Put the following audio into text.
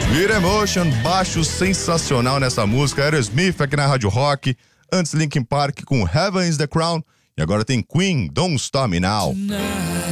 Sweet Emotion, baixo sensacional nessa música. Aerosmith aqui na Rádio Rock. Antes Linkin Park com Heaven is the Crown. E agora tem Queen, Don't Stop Me Now.